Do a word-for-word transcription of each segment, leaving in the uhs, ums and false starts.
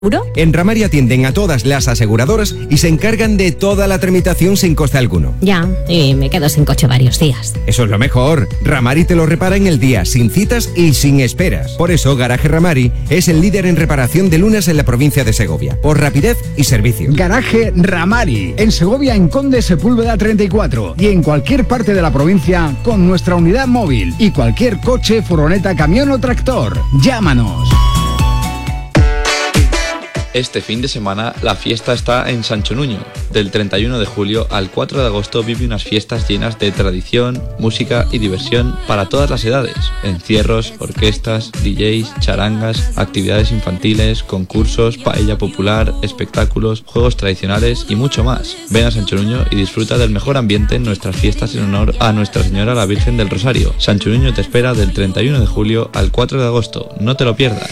En Ramari atienden a todas las aseguradoras y se encargan de toda la tramitación sin coste alguno. Ya, y me quedo sin coche varios días. Eso es lo mejor. Ramari te lo repara en el día, sin citas y sin esperas. Por eso, Garaje Ramari es el líder en reparación de lunas en la provincia de Segovia, por rapidez y servicio. Garaje Ramari, en Segovia, en Conde Sepúlveda treinta y cuatro, y en cualquier parte de la provincia con nuestra unidad móvil y cualquier coche, furgoneta, camión o tractor. Llámanos. Este fin de semana la fiesta está en Sancho Nuño. Del treinta y uno de julio al cuatro de agosto vive unas fiestas llenas de tradición, música y diversión para todas las edades. Encierros, orquestas, D Js, charangas, actividades infantiles, concursos, paella popular, espectáculos, juegos tradicionales y mucho más. Ven a Sancho Nuño y disfruta del mejor ambiente en nuestras fiestas en honor a Nuestra Señora la Virgen del Rosario. Sancho Nuño te espera del treinta y uno de julio al cuatro de agosto. No te lo pierdas.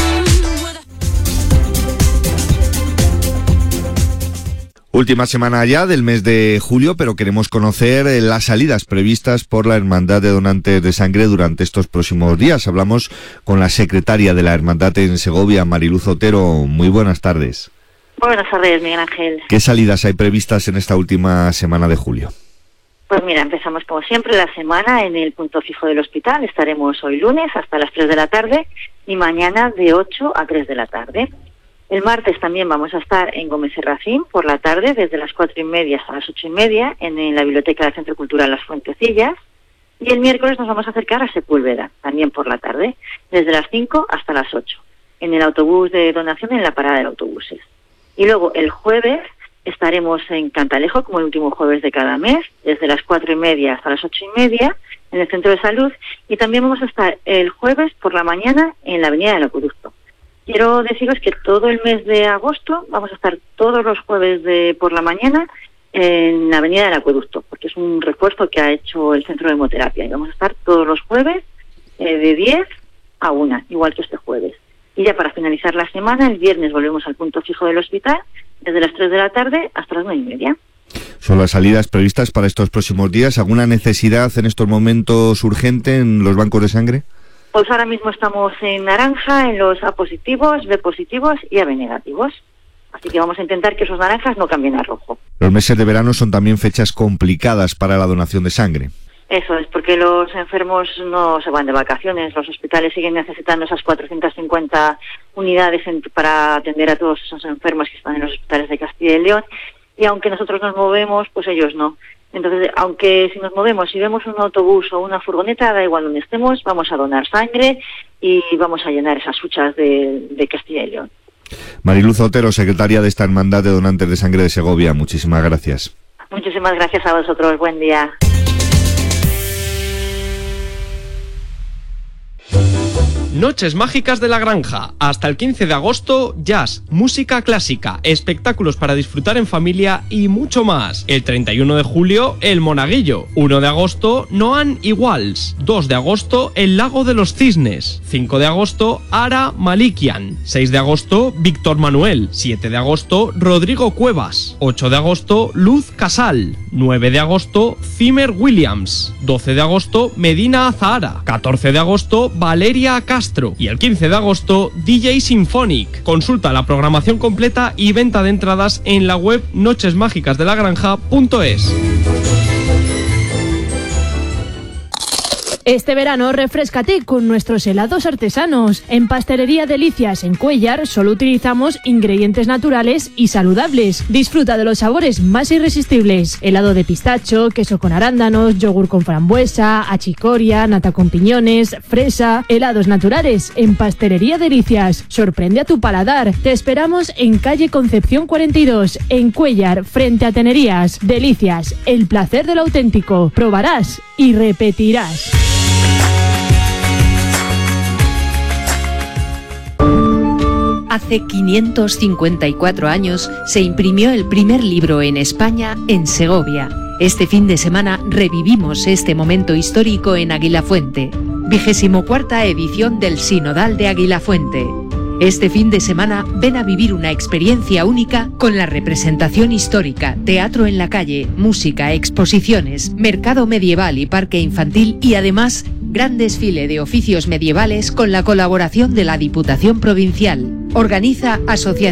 Última semana ya del mes de julio, pero queremos conocer las salidas previstas por la Hermandad de Donantes de Sangre durante estos próximos días. Hablamos con la secretaria de la Hermandad en Segovia, Mariluz Otero. Muy buenas tardes. Buenas tardes, Miguel Ángel. ¿Qué salidas hay previstas en esta última semana de julio? Pues mira, empezamos como siempre la semana en el punto fijo del hospital. Estaremos hoy lunes hasta las tres de la tarde y mañana de ocho a tres de la tarde. El martes también vamos a estar en Gómez Serracín por la tarde, desde las cuatro y media hasta las ocho y media, en, en la biblioteca del Centro Cultural Las Fuentecillas. Y el miércoles nos vamos a acercar a Sepúlveda, también por la tarde, desde las cinco hasta las ocho, en el autobús de donación en la parada de autobuses. Y luego el jueves estaremos en Cantalejo, como el último jueves de cada mes, desde las cuatro y media hasta las ocho y media, en el Centro de Salud. Y también vamos a estar el jueves por la mañana en la Avenida del Acueducto. Quiero deciros que todo el mes de agosto vamos a estar todos los jueves de por la mañana en la Avenida del Acueducto, porque es un refuerzo que ha hecho el Centro de Hemoterapia. Y vamos a estar todos los jueves eh, de diez a una, igual que este jueves. Y ya para finalizar la semana, el viernes volvemos al punto fijo del hospital, desde las tres de la tarde hasta las nueve y media. Son las salidas previstas para estos próximos días. ¿Alguna necesidad en estos momentos urgente en los bancos de sangre? Pues ahora mismo estamos en naranja, en los A positivos, B positivos y A B negativos. Así que vamos a intentar que esos naranjas no cambien a rojo. Los meses de verano son también fechas complicadas para la donación de sangre. Eso es, porque los enfermos no se van de vacaciones. Los hospitales siguen necesitando esas cuatrocientas cincuenta unidades en, para atender a todos esos enfermos que están en los hospitales de Castilla y León. Y aunque nosotros nos movemos, pues ellos no. Entonces, aunque si nos movemos y vemos un autobús o una furgoneta, da igual donde estemos, vamos a donar sangre y vamos a llenar esas huchas de, de Castilla y León. Mariluz Otero, secretaria de esta Hermandad de Donantes de Sangre de Segovia, muchísimas gracias. Muchísimas gracias a vosotros, buen día. Noches Mágicas de la Granja. Hasta el quince de agosto, jazz, música clásica, espectáculos para disfrutar en familia y mucho más. El treinta y uno de julio, El Monaguillo. uno de agosto, Noan Iguals. dos de agosto, El Lago de los Cisnes. cinco de agosto, Ara Malikian. seis de agosto, Víctor Manuel. siete de agosto, Rodrigo Cuevas. ocho de agosto, Luz Casal. nueve de agosto, Zimmer Williams. doce de agosto, Medina Azahara. catorce de agosto, Valeria Castro. Y el quince de agosto, D J Symphonic. Consulta la programación completa y venta de entradas en la web noches mágicas de la granja punto es. Este verano refréscate con nuestros helados artesanos. En Pastelería Delicias en Cuéllar solo utilizamos ingredientes naturales y saludables. Disfruta de los sabores más irresistibles. Helado de pistacho, queso con arándanos, yogur con frambuesa, achicoria, nata con piñones, fresa. Helados naturales en Pastelería Delicias. Sorprende a tu paladar. Te esperamos en calle Concepción cuarenta y dos, en Cuéllar, frente a Tenerías. Delicias, el placer del auténtico. Probarás y repetirás. Hace quinientos cincuenta y cuatro años se imprimió el primer libro en España, en Segovia. Este fin de semana revivimos este momento histórico en Aguilafuente. Vigésimo cuarta edición del Sinodal de Aguilafuente. Este fin de semana ven a vivir una experiencia única con la representación histórica, teatro en la calle, música, exposiciones, mercado medieval y parque infantil y además Gran desfile de oficios medievales con la colaboración de la Diputación Provincial. Organiza Asociación